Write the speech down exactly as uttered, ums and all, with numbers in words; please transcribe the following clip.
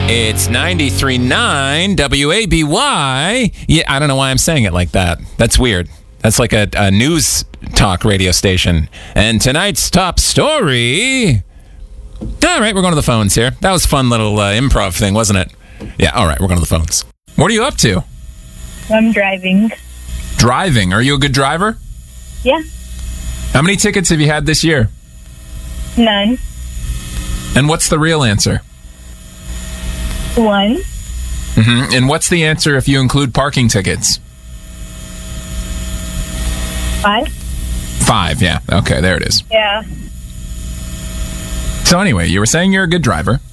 It's ninety-three point nine W A B Y. Yeah, I don't know why I'm saying it like that. That's weird. That's like a, a news talk radio station. And tonight's top story... All right, we're going to the phones here. That was a fun little uh, improv thing, wasn't it? Yeah, all right, we're going to the phones. What are you up to? I'm driving. Driving. Are you a good driver? Yeah. How many tickets have you had this year? None. And what's the real answer? One. Mm-hmm. And what's the answer if you include parking tickets? Five. Five, yeah. Okay, there it is. Yeah. So anyway, you were saying you're a good driver.